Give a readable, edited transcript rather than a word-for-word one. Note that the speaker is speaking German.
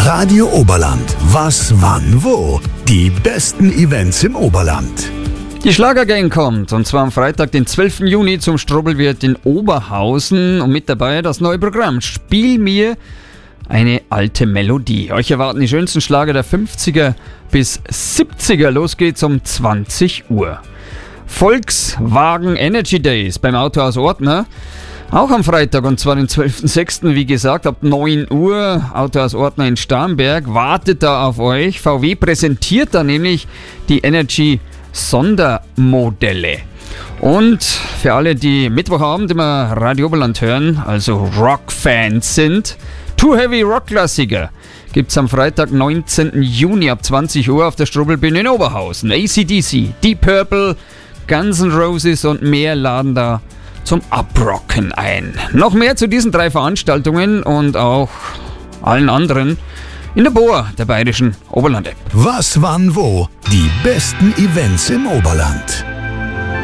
Radio Oberland. Was, wann, wo? Die besten Events im Oberland. Die Schlagergang kommt, und zwar am Freitag, den 12. Juni zum Strobelwirt in Oberhausen. Und mit dabei das neue Programm Spiel mir eine alte Melodie. Euch erwarten die schönsten Schlager der 50er bis 70er. Los geht's um 20 Uhr. Volkswagen Energy Days beim Autohaus Ortner. Auch am Freitag, und zwar den 12.06. wie gesagt, ab 9 Uhr, Autohaus Ortner in Starnberg, wartet da auf euch. VW präsentiert da nämlich die Energy Sondermodelle. Und für alle, die Mittwochabend immer Radio Oberland hören, also Rock-Fans sind, Too Heavy Rock-Klassiker gibt es am Freitag, 19. Juni ab 20 Uhr auf der Strobelbühne in Oberhausen. AC/DC, Deep Purple, Guns N' Roses und mehr laden da zum Abrocken ein. Noch mehr zu diesen 3 Veranstaltungen und auch allen anderen in der BOA, der Bayerischen Oberland-App. Was, wann, wo? Die besten Events im Oberland.